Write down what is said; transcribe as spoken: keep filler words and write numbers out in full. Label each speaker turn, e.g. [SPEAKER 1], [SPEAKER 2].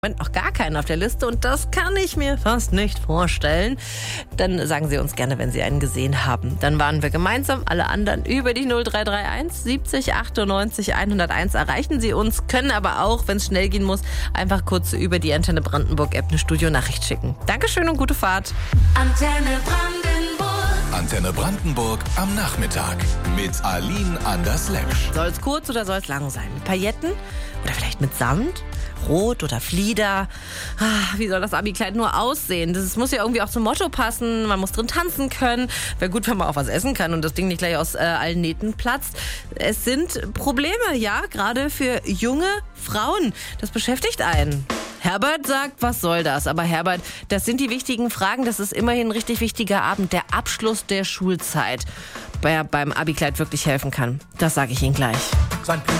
[SPEAKER 1] Moment noch gar keinen auf der Liste und das kann ich mir fast nicht vorstellen. Dann sagen Sie uns gerne, wenn Sie einen gesehen haben. Dann waren wir gemeinsam, alle anderen über die null drei drei eins siebzig achtundneunzig hunderteins erreichen Sie uns, können aber auch, wenn es schnell gehen muss, einfach kurz über die Antenne Brandenburg App eine Studionachricht schicken. Dankeschön und gute Fahrt.
[SPEAKER 2] Antenne Brandenburg.
[SPEAKER 3] Antenne Brandenburg am Nachmittag mit Aline Anders-Lepsch.
[SPEAKER 1] Soll es kurz oder soll es lang sein? Mit Pailletten oder vielleicht mit Samt? Rot oder Flieder. Ah, wie soll das Abi-Kleid nur aussehen? Das muss ja irgendwie auch zum Motto passen. Man muss drin tanzen können. Wäre gut, wenn man auch was essen kann und das Ding nicht gleich aus äh, allen Nähten platzt. Es sind Probleme, ja, gerade für junge Frauen. Das beschäftigt einen. Herbert sagt, was soll das? Aber Herbert, das sind die wichtigen Fragen. Das ist immerhin ein richtig wichtiger Abend. Der Abschluss der Schulzeit, der beim Abi-Kleid wirklich helfen kann. Das sage ich Ihnen gleich.
[SPEAKER 4] Sein